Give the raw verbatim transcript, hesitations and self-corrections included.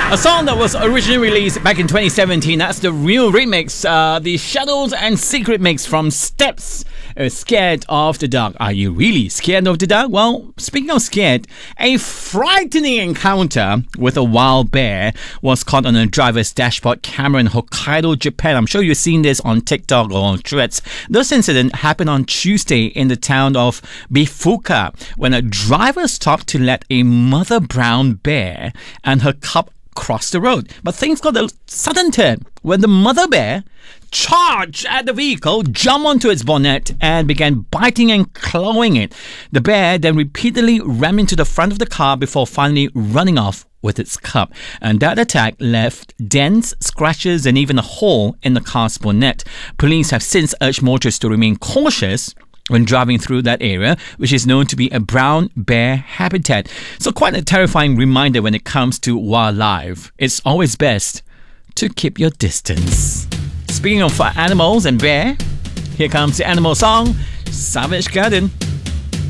A song that was originally released back in twenty seventeen. That's the real remix, uh, the Shadows and Secret mix from Steps. Uh, scared of the dark. Are you really scared of the dark? Well, speaking of scared, a frightening encounter with a wild bear was caught on a driver's dashboard camera in Hokkaido, Japan. I'm sure you've seen this on TikTok or on Threads. This incident happened on Tuesday in the town of Bifuka when a driver stopped to let a mother brown bear and her cub cross the road. But things got a sudden turn when the mother bear charged at the vehicle, jumped onto its bonnet, and began biting and clawing it. The bear then repeatedly ran into the front of the car before finally running off with its cub. And that attack left dents, scratches, and even a hole in the car's bonnet. Police have since urged motorists to remain cautious when driving through that area, which is known to be a brown bear habitat. So quite a terrifying reminder when it comes to wildlife. It's always best to keep your distance. Speaking of animals and bear, here comes the animal song, Savage Garden.